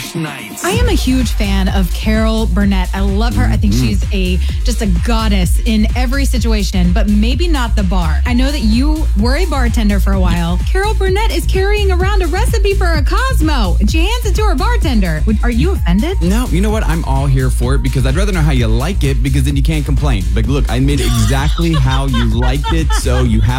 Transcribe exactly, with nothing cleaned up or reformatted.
Nights. I am a huge fan of Carol Burnett. I love her. I think she's a just a goddess in every situation, but maybe not the bar. I know that you were a bartender for a while. Carol Burnett is carrying around a recipe for a Cosmo, and she hands it to her bartender. Would- Are you offended? No, you know what? I'm all here for it because I'd rather know how you like it because then you can't complain. But look, I made it exactly how you liked it, so you have